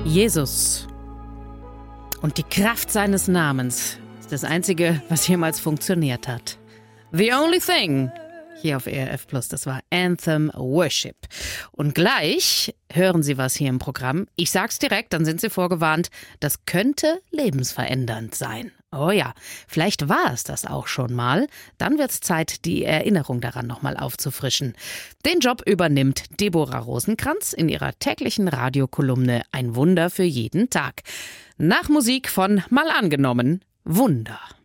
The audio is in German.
Jesus und die Kraft seines Namens ist das Einzige, was jemals funktioniert hat. The Only Thing, hier auf ERF Plus, das war Anthem Worship. Und gleich hören Sie was hier im Programm. Ich sag's direkt, dann sind Sie vorgewarnt, das könnte lebensverändernd sein. Oh ja, vielleicht war es das auch schon mal. Dann wird's Zeit, die Erinnerung daran nochmal aufzufrischen. Den Job übernimmt Deborah Rosenkranz in ihrer täglichen Radiokolumne Ein Wunder für jeden Tag. Nach Musik von Mal angenommen, Wunder.